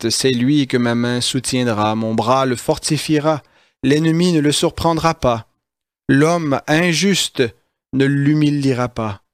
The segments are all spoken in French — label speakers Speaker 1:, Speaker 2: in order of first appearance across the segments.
Speaker 1: droite, c'est lui que ma main soutiendra, mon bras le fortifiera, l'ennemi ne le surprendra pas. L'homme injuste ne l'humiliera pas.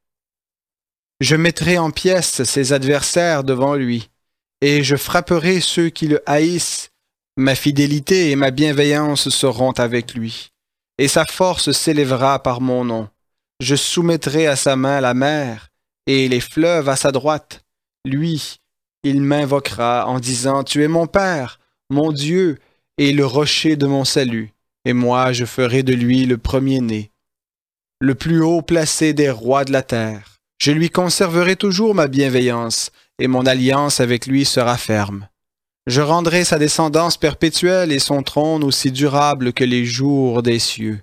Speaker 1: Je mettrai en pièces ses adversaires devant lui, et je frapperai ceux qui le haïssent. Ma fidélité et ma bienveillance seront avec lui, et sa force s'élèvera par mon nom. Je soumettrai à sa main la mer, et les fleuves à sa droite. Lui, il m'invoquera en disant « Tu es mon Père, mon Dieu, et le rocher de mon salut. » Et moi, je ferai de lui le premier-né, le plus haut placé des rois de la terre. Je lui conserverai toujours ma bienveillance, et mon alliance avec lui sera ferme. Je rendrai sa descendance perpétuelle et son trône aussi durable que les jours des cieux.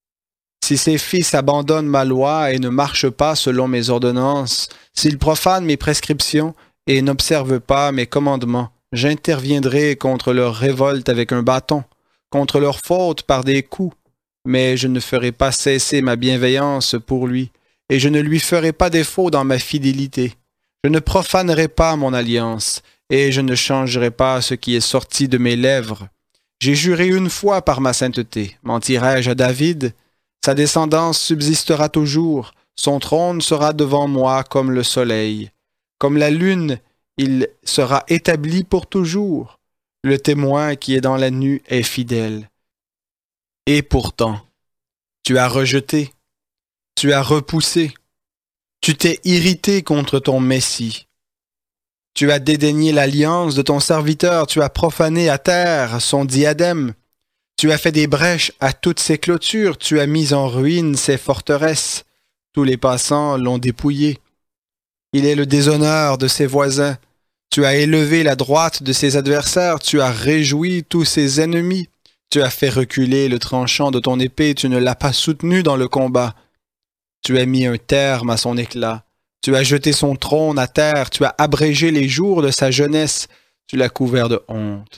Speaker 1: Si ses fils abandonnent ma loi et ne marchent pas selon mes ordonnances, s'ils profanent mes prescriptions et n'observent pas mes commandements, j'interviendrai contre leur révolte avec un bâton, contre leur faute par des coups, mais je ne ferai pas cesser ma bienveillance pour lui, et je ne lui ferai pas défaut dans ma fidélité. Je ne profanerai pas mon alliance, et je ne changerai pas ce qui est sorti de mes lèvres. J'ai juré une fois par ma sainteté, mentirai-je à David? Sa descendance subsistera toujours, son trône sera devant moi comme le soleil. Comme la lune, il sera établi pour toujours. Le témoin qui est dans la nue est fidèle. Et pourtant, tu as rejeté, tu as repoussé, tu t'es irrité contre ton Messie. Tu as dédaigné l'alliance de ton serviteur, tu as profané à terre son diadème. Tu as fait des brèches à toutes ses clôtures, tu as mis en ruine ses forteresses. Tous les passants l'ont dépouillé. Il est le déshonneur de ses voisins. Tu as élevé la droite de ses adversaires, tu as réjoui tous ses ennemis. Tu as fait reculer le tranchant de ton épée, tu ne l'as pas soutenu dans le combat. Tu as mis un terme à son éclat. Tu as jeté son trône à terre, tu as abrégé les jours de sa jeunesse, tu l'as couvert de honte.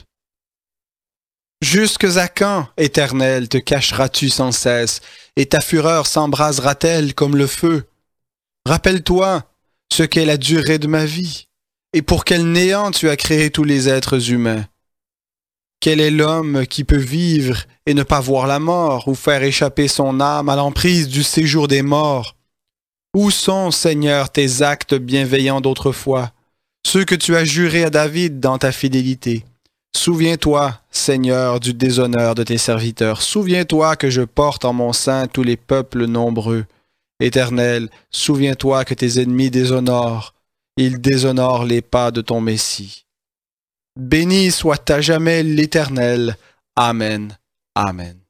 Speaker 1: Jusque à quand, Éternel, te cacheras-tu sans cesse, et ta fureur s'embrasera-t-elle comme le feu? Rappelle-toi ce qu'est la durée de ma vie, et pour quel néant tu as créé tous les êtres humains. Quel est l'homme qui peut vivre et ne pas voir la mort, ou faire échapper son âme à l'emprise du séjour des morts? Où sont, Seigneur, tes actes bienveillants d'autrefois, ceux que tu as jurés à David dans ta fidélité? Souviens-toi, Seigneur, du déshonneur de tes serviteurs. Souviens-toi que je porte en mon sein tous les peuples nombreux. Éternel, souviens-toi que tes ennemis déshonorent. Ils déshonorent les pas de ton Messie. Béni soit à jamais l'Éternel. Amen. Amen.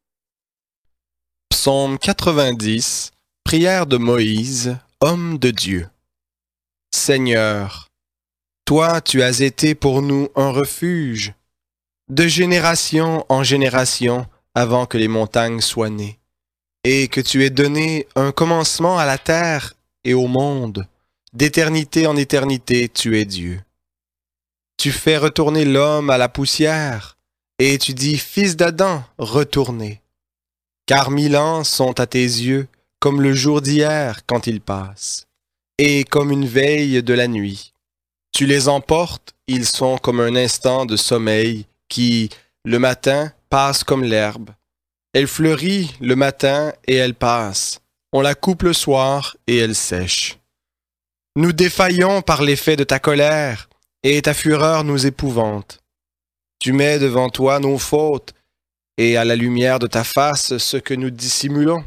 Speaker 1: Psaume 90, prière de Moïse, homme de Dieu. Seigneur, toi tu as été pour nous un refuge, de génération en génération avant que les montagnes soient nées, et que tu aies donné un commencement à la terre et au monde. D'éternité en éternité, tu es Dieu. Tu fais retourner l'homme à la poussière, et tu dis, fils d'Adam, retournez. Car 1000 ans sont à tes yeux comme le jour d'hier quand il passe, et comme une veille de la nuit. Tu les emportes, ils sont comme un instant de sommeil qui, le matin, passe comme l'herbe. Elle fleurit le matin et elle passe. On la coupe le soir et elle sèche. Nous défaillons par l'effet de ta colère, et ta fureur nous épouvante. Tu mets devant toi nos fautes, et à la lumière de ta face ce que nous dissimulons.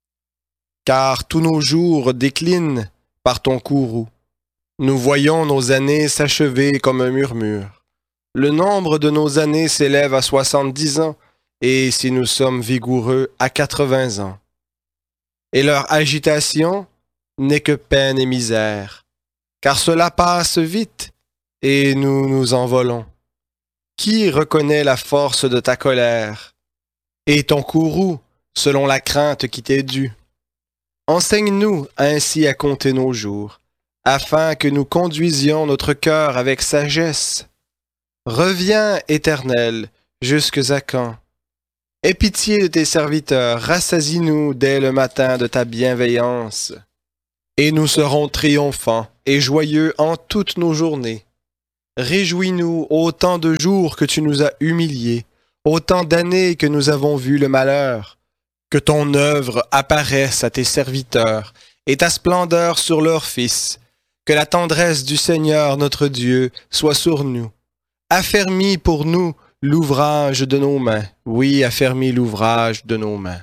Speaker 1: Car tous nos jours déclinent par ton courroux. Nous voyons nos années s'achever comme un murmure. Le nombre de nos années s'élève à 70 ans, et si nous sommes vigoureux, à 80 ans. Et leur agitation n'est que peine et misère, car cela passe vite, et nous nous envolons. Qui reconnaît la force de ta colère, et ton courroux, selon la crainte qui t'est due? Enseigne-nous ainsi à compter nos jours, afin que nous conduisions notre cœur avec sagesse. Reviens, Éternel, jusques à quand? Aie pitié de tes serviteurs, rassasie-nous dès le matin de ta bienveillance, et nous serons triomphants et joyeux en toutes nos journées. Réjouis-nous autant de jours que tu nous as humiliés, autant d'années que nous avons vu le malheur. Que ton œuvre apparaisse à tes serviteurs et ta splendeur sur leurs fils. Que la tendresse du Seigneur notre Dieu soit sur nous. Affermis pour nous l'ouvrage de nos mains. Oui, affermis l'ouvrage de nos mains.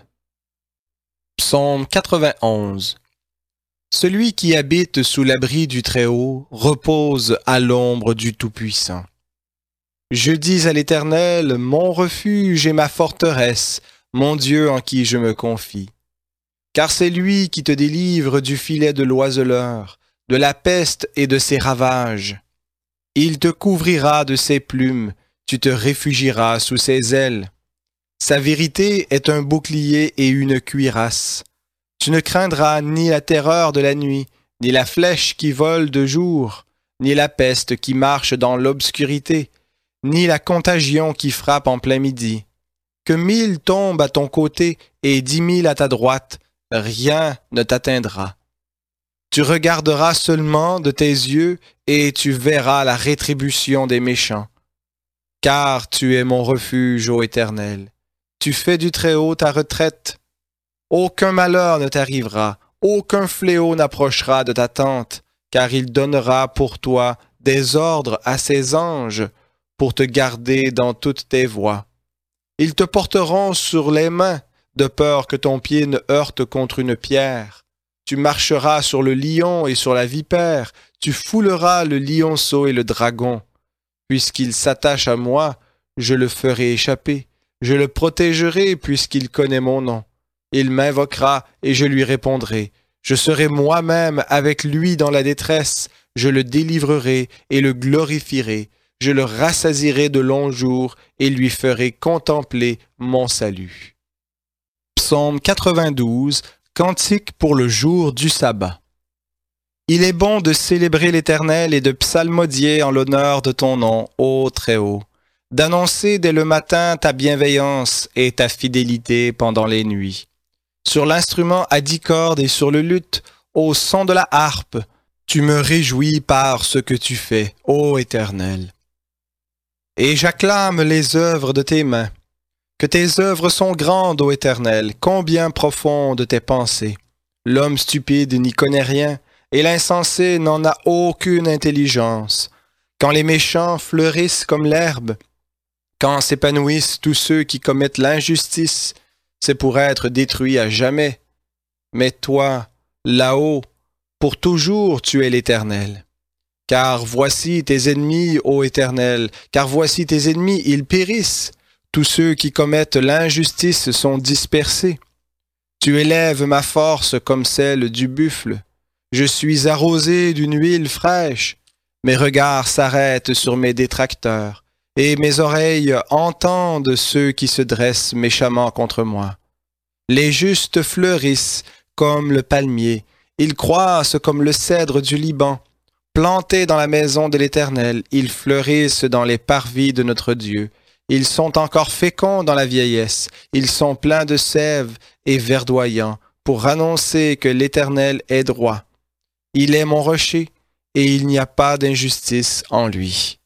Speaker 1: Psaume 91. Celui qui habite sous l'abri du Très-Haut repose à l'ombre du Tout-Puissant. Je dis à l'Éternel, mon refuge et ma forteresse, mon Dieu en qui je me confie. Car c'est lui qui te délivre du filet de l'oiseleur, de la peste et de ses ravages. Il te couvrira de ses plumes, tu te réfugieras sous ses ailes. Sa vérité est un bouclier et une cuirasse. Tu ne craindras ni la terreur de la nuit, ni la flèche qui vole de jour, ni la peste qui marche dans l'obscurité, ni la contagion qui frappe en plein midi. Que 1000 tombent à ton côté et 10 000 à ta droite, rien ne t'atteindra. Tu regarderas seulement de tes yeux et tu verras la rétribution des méchants. Car tu es mon refuge, ô Éternel. Tu fais du Très-Haut ta retraite. Aucun malheur ne t'arrivera, aucun fléau n'approchera de ta tente, car il donnera pour toi des ordres à ses anges pour te garder dans toutes tes voies. Ils te porteront sur les mains, de peur que ton pied ne heurte contre une pierre. Tu marcheras sur le lion et sur la vipère, tu fouleras le lionceau et le dragon. Puisqu'il s'attache à moi, je le ferai échapper. Je le protégerai puisqu'il connaît mon nom. Il m'invoquera et je lui répondrai. Je serai moi-même avec lui dans la détresse. Je le délivrerai et le glorifierai. Je le rassasierai de longs jours et lui ferai contempler mon salut. Psaume 92, cantique pour le jour du sabbat. Il est bon de célébrer l'Éternel et de psalmodier en l'honneur de ton nom, ô Très-Haut, d'annoncer dès le matin ta bienveillance et ta fidélité pendant les nuits. Sur l'instrument à 10 cordes et sur le luth, au son de la harpe, tu me réjouis par ce que tu fais, ô Éternel. Et j'acclame les œuvres de tes mains. Que tes œuvres sont grandes, ô Éternel, combien profondes tes pensées. L'homme stupide n'y connaît rien, et l'insensé n'en a aucune intelligence. Quand les méchants fleurissent comme l'herbe, quand s'épanouissent tous ceux qui commettent l'injustice, c'est pour être détruits à jamais. Mais toi, là-haut, pour toujours tu es l'Éternel. Car voici tes ennemis, ô Éternel, car voici tes ennemis, ils périssent. Tous ceux qui commettent l'injustice sont dispersés. Tu élèves ma force comme celle du buffle. Je suis arrosé d'une huile fraîche. Mes regards s'arrêtent sur mes détracteurs, et mes oreilles entendent ceux qui se dressent méchamment contre moi. Les justes fleurissent comme le palmier, ils croissent comme le cèdre du Liban. Plantés dans la maison de l'Éternel, ils fleurissent dans les parvis de notre Dieu. Ils sont encore féconds dans la vieillesse, ils sont pleins de sève et verdoyants, pour annoncer que l'Éternel est droit. Il est mon rocher, et il n'y a pas d'injustice en lui.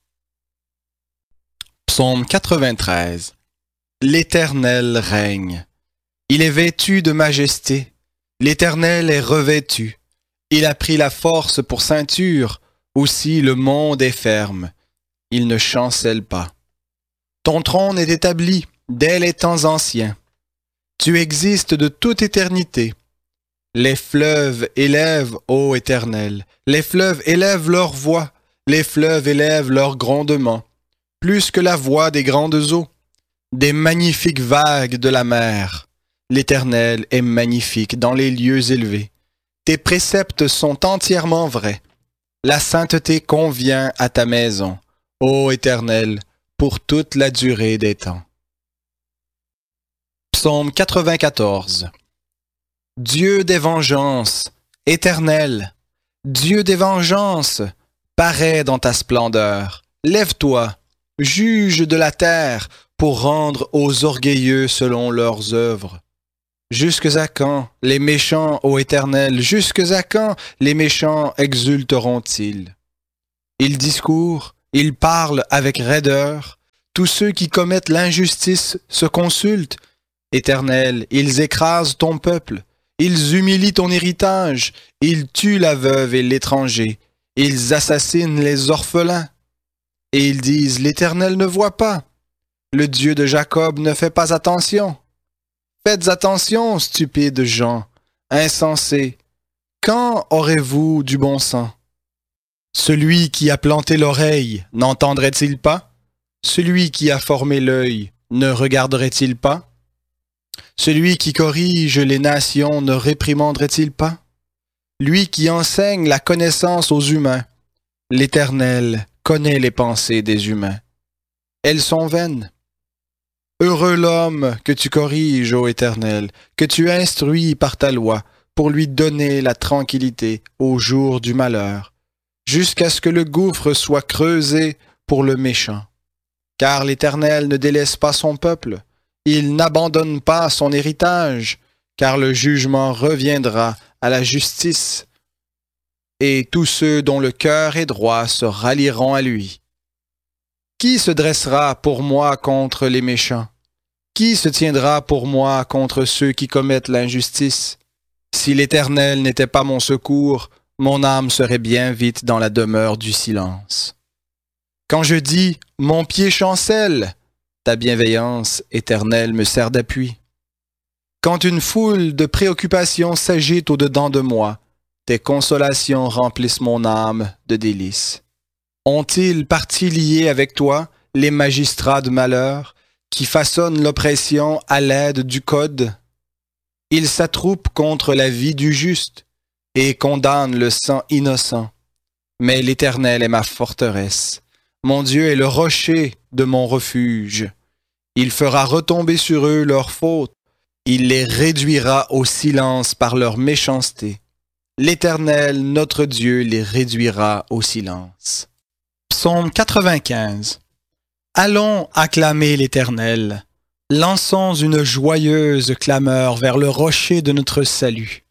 Speaker 1: Psaume 93. L'Éternel règne. Il est vêtu de majesté. L'Éternel est revêtu. Il a pris la force pour ceinture. Aussi le monde est ferme. Il ne chancelle pas. Ton trône est établi dès les temps anciens. Tu existes de toute éternité. Les fleuves élèvent, ô Éternel. Les fleuves élèvent leur voix. Les fleuves élèvent leur grondement. Plus que la voix des grandes eaux. Des magnifiques vagues de la mer. L'Éternel est magnifique dans les lieux élevés. Tes préceptes sont entièrement vrais. La sainteté convient à ta maison, ô Éternel, pour toute la durée des temps. Psaume 94. Dieu des vengeances, Éternel, Dieu des vengeances, parais dans ta splendeur. Lève-toi, juge de la terre, pour rendre aux orgueilleux selon leurs œuvres. Jusques à quand les méchants, ô Éternel, jusques à quand les méchants exulteront-ils? Ils discourent Ils parlent avec raideur. Tous ceux qui commettent l'injustice se consultent. Éternel, ils écrasent ton peuple. Ils humilient ton héritage. Ils tuent la veuve et l'étranger. Ils assassinent les orphelins. Et ils disent, l'Éternel ne voit pas. Le Dieu de Jacob ne fait pas attention. Faites attention, stupides gens, insensés. Quand aurez-vous du bon sens? Celui qui a planté l'oreille n'entendrait-il pas? Celui qui a formé l'œil ne regarderait-il pas? Celui qui corrige les nations ne réprimanderait-il pas? Lui qui enseigne la connaissance aux humains, l'Éternel connaît les pensées des humains. Elles sont vaines. Heureux l'homme que tu corriges, ô Éternel, que tu instruis par ta loi, pour lui donner la tranquillité au jour du malheur, jusqu'à ce que le gouffre soit creusé pour le méchant. Car l'Éternel ne délaisse pas son peuple, il n'abandonne pas son héritage, car le jugement reviendra à la justice, et tous ceux dont le cœur est droit se rallieront à lui. Qui se dressera pour moi contre les méchants? Qui se tiendra pour moi contre ceux qui commettent l'injustice? Si l'Éternel n'était pas mon secours, mon âme serait bien vite dans la demeure du silence. Quand je dis « mon pied chancelle », ta bienveillance éternelle me sert d'appui. Quand une foule de préoccupations s'agite au-dedans de moi, tes consolations remplissent mon âme de délices. Ont-ils partie liée avec toi, les magistrats de malheur, qui façonnent l'oppression à l'aide du code? Ils s'attroupent contre la vie du juste et condamnent le sang innocent. Mais l'Éternel est ma forteresse. Mon Dieu est le rocher de mon refuge. Il fera retomber sur eux leurs fautes. Il les réduira au silence par leur méchanceté. L'Éternel, notre Dieu, les réduira au silence. Psaume 95. Allons acclamer l'Éternel. Lançons une joyeuse clameur vers le rocher de notre salut.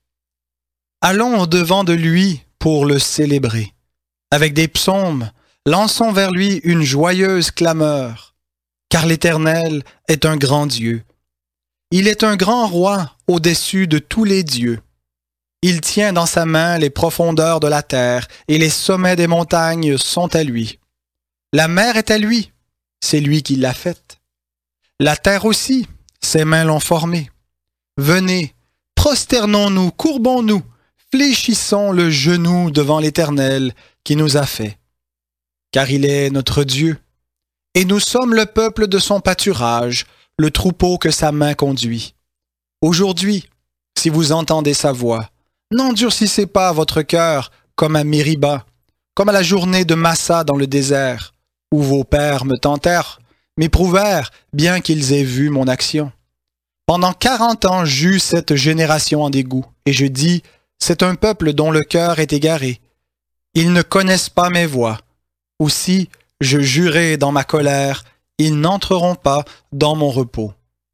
Speaker 1: Allons au-devant de lui pour le célébrer. Avec des psaumes, lançons vers lui une joyeuse clameur. Car l'Éternel est un grand Dieu. Il est un grand roi au-dessus de tous les dieux. Il tient dans sa main les profondeurs de la terre et les sommets des montagnes sont à lui. La mer est à lui, c'est lui qui l'a faite. La terre aussi, ses mains l'ont formée. Venez, prosternons-nous, courbons-nous, fléchissons le genou devant l'Éternel qui nous a fait. Car il est notre Dieu, et nous sommes le peuple de son pâturage, le troupeau que sa main conduit. Aujourd'hui, si vous entendez sa voix, n'endurcissez pas votre cœur comme à Mériba, comme à la journée de Massa dans le désert, où vos pères me tentèrent, m'éprouvèrent, bien qu'ils aient vu mon action. Pendant 40 ans, j'eus cette génération en dégoût, et je dis, c'est un peuple dont le cœur est égaré. Ils ne connaissent pas mes voies. Aussi, je jurai dans ma colère, ils n'entreront pas dans mon repos.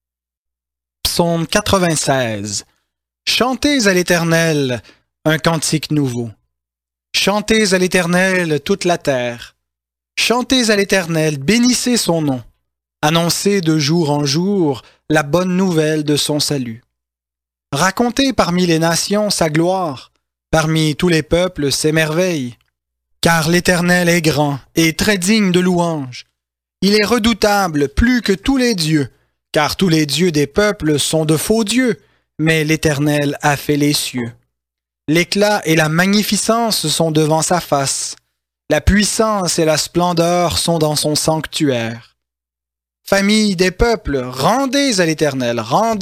Speaker 1: Psaume 96. Chantez à l'Éternel un cantique nouveau. Chantez à l'Éternel toute la terre. Chantez à l'Éternel, bénissez son nom. Annoncez de jour en jour la bonne nouvelle de son salut. Racontez parmi les nations sa gloire, parmi tous les peuples ses merveilles. Car l'Éternel est grand et très digne de louange. Il est redoutable plus que tous les dieux, car tous les dieux des peuples sont de faux dieux, mais l'Éternel a fait les cieux. L'éclat et la magnificence sont devant sa face. La puissance et la splendeur sont dans son sanctuaire. Famille des peuples, rendez à l'Éternel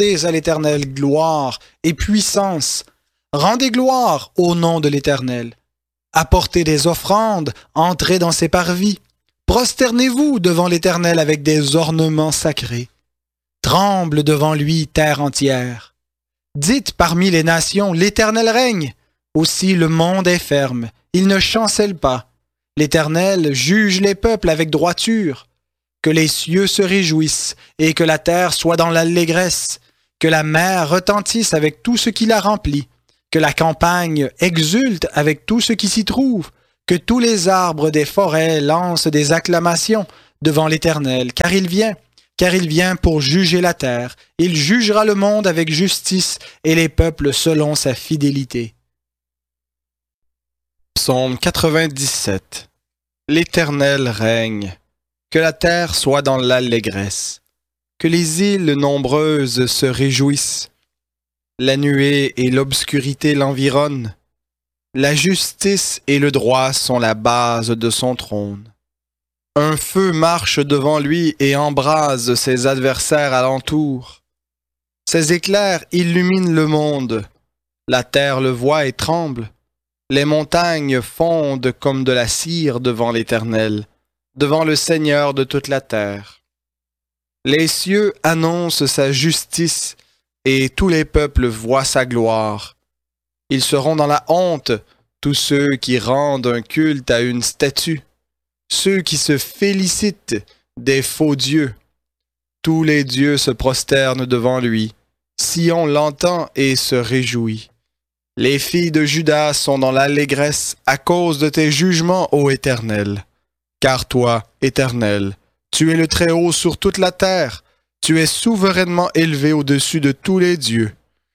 Speaker 1: gloire et puissance. Rendez gloire au nom de l'Éternel. Apportez des offrandes, entrez dans ses parvis. Prosternez-vous devant l'Éternel avec des ornements sacrés. Tremble devant lui terre entière. Dites parmi les nations, l'Éternel règne. Aussi le monde est ferme, il ne chancelle pas. L'Éternel juge les peuples avec droiture. Que les cieux se réjouissent et que la terre soit dans l'allégresse. Que la mer retentisse avec tout ce qui la remplit. Que la campagne exulte avec tout ce qui s'y trouve. Que tous les arbres des forêts lancent des acclamations devant l'Éternel, car il vient pour juger la terre. Il jugera le monde avec justice et les peuples selon sa fidélité. Psaume 97. L'Éternel règne. Que la terre soit dans l'allégresse. Que les îles nombreuses se réjouissent. La nuée et l'obscurité l'environnent. La justice et le droit sont la base de son trône. Un feu marche devant lui et embrase ses adversaires alentour. Ses éclairs illuminent le monde. La terre le voit et tremble. Les montagnes fondent comme de la cire devant l'Éternel, devant le Seigneur de toute la terre. Les cieux annoncent sa justice et tous les peuples voient sa gloire. Ils seront dans la honte, tous ceux qui rendent un culte à une statue, ceux qui se félicitent des faux dieux. Tous les dieux se prosternent devant lui. Sion l'entend et se réjouit. Les filles de Juda sont dans l'allégresse à cause de tes jugements, ô Éternel. Car toi, Éternel, tu es le Très-Haut sur toute la terre. Tu es souverainement élevé au-dessus de tous les dieux.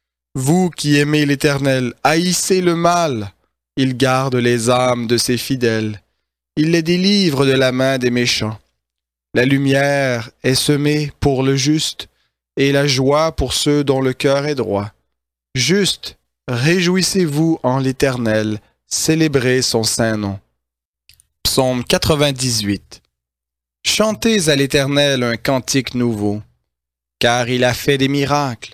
Speaker 1: Vous qui aimez l'Éternel, haïssez le mal. Il garde les âmes de ses fidèles. Il les délivre de la main des méchants. La lumière est semée pour le juste, et la joie pour ceux dont le cœur est droit. Juste, réjouissez-vous en l'Éternel, célébrez son saint nom. Psaume 98. Chantez à l'Éternel un cantique nouveau, car il a fait des miracles.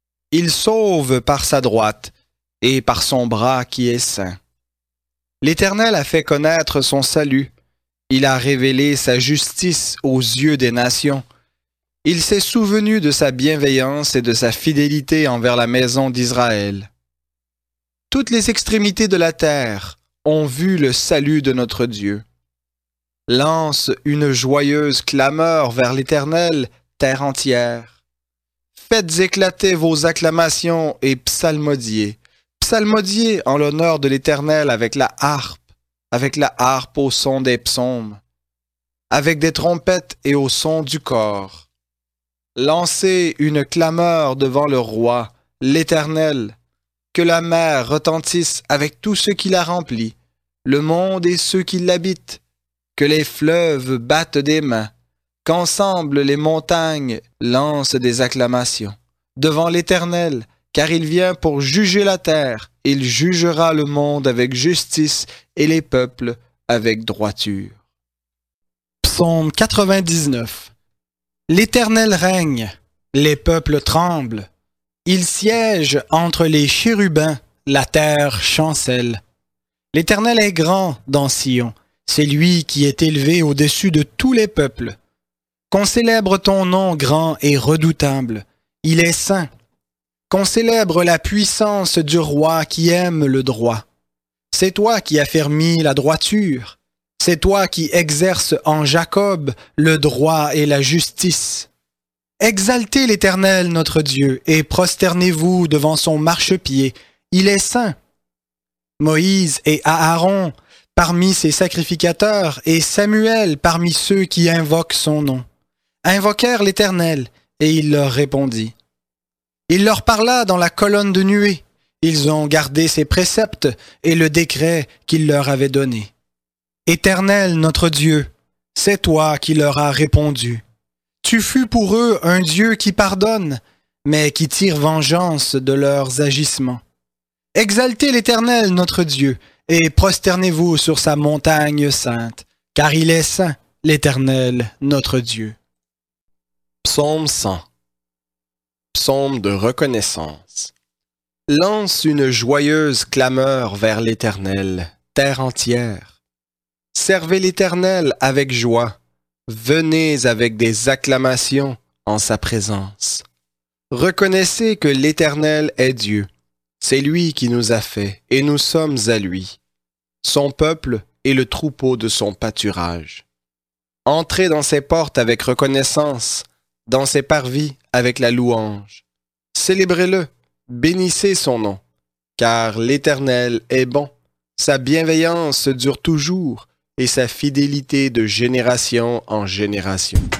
Speaker 1: Il sauve par sa droite et par son bras qui est saint. L'Éternel a fait connaître son salut. Il a révélé sa justice aux yeux des nations. Il s'est souvenu de sa bienveillance et de sa fidélité envers la maison d'Israël. Toutes les extrémités de la terre ont vu le salut de notre Dieu. Lance une joyeuse clameur vers l'Éternel, terre entière. Faites éclater vos acclamations et psalmodiez. Psalmodiez en l'honneur de l'Éternel avec la harpe au son des psaumes, avec des trompettes et au son du cor. Lancez une clameur devant le roi, l'Éternel, que la mer retentisse avec tout ce qui la remplit, le monde et ceux qui l'habitent, que les fleuves battent des mains, qu'ensemble les montagnes lancent des acclamations. Devant l'Éternel, car il vient pour juger la terre, il jugera le monde avec justice et les peuples avec droiture. Psaume 99. L'Éternel règne, les peuples tremblent. Il siège entre les chérubins, la terre chancelle. L'Éternel est grand dans Sion, c'est lui qui est élevé au-dessus de tous les peuples. Qu'on célèbre ton nom grand et redoutable, il est saint. Qu'on célèbre la puissance du roi qui aime le droit. C'est toi qui affermis la droiture. C'est toi qui exerces en Jacob le droit et la justice. Exaltez l'Éternel notre Dieu et prosternez-vous devant son marchepied. Il est saint. Moïse et Aaron parmi ses sacrificateurs et Samuel parmi ceux qui invoquent son nom invoquèrent l'Éternel et il leur répondit. Il leur parla dans la colonne de nuée. Ils ont gardé ses préceptes et le décret qu'il leur avait donné. Éternel notre Dieu, c'est toi qui leur as répondu. Tu fus pour eux un Dieu qui pardonne, mais qui tire vengeance de leurs agissements. Exaltez l'Éternel notre Dieu et prosternez-vous sur sa montagne sainte, car il est saint, l'Éternel notre Dieu.
Speaker 2: Psaume 100. Psaume de reconnaissance. Lance une joyeuse clameur vers l'Éternel, terre entière. Servez l'Éternel avec joie. Venez avec des acclamations en sa présence. Reconnaissez que l'Éternel est Dieu. C'est lui qui nous a fait, et nous sommes à lui. Son peuple est le troupeau de son pâturage. Entrez dans ses portes avec reconnaissance, dans ses parvis avec la louange. Célébrez-le, bénissez son nom, car l'Éternel est bon, Sa bienveillance dure toujours et sa fidélité de génération en génération.